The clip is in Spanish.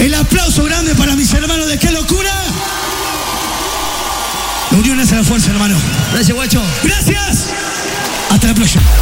El aplauso grande para mis hermanos de Qué Locura. La unión hace la fuerza, hermano. Gracias, guacho. Gracias. Hasta la próxima.